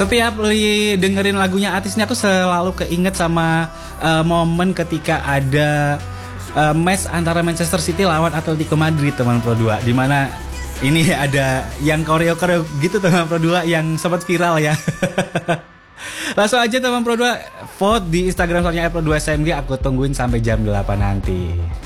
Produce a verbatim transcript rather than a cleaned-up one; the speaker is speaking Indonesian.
Setiap li dengerin lagunya artisnya aku selalu keinget sama uh, momen ketika ada uh, match antara Manchester City lawan Atletico Madrid teman Pro dua, di mana ini ada yang koreo-koreo gitu teman Pro dua yang sempat viral ya. Langsung aja teman Pro dua vote di Instagram soalnya Pro dua S M G, aku tungguin sampai jam delapan nanti.